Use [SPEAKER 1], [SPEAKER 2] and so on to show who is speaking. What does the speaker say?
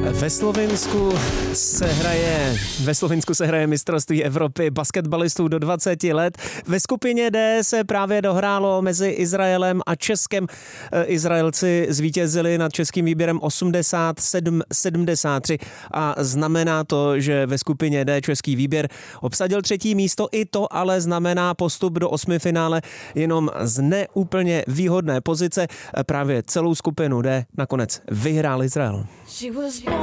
[SPEAKER 1] Ve Slovinsku se hraje mistrovství Evropy basketbalistů do 20 let. Ve skupině D se právě dohrálo mezi Izraelem a Českem. Izraelci zvítězili nad českým výběrem 87-73 a znamená to, že ve skupině D český výběr obsadil 3. místo. I to ale znamená postup do 8finále jenom z neúplně výhodné pozice. Právě celou skupinu D nakonec vyhrál Izrael.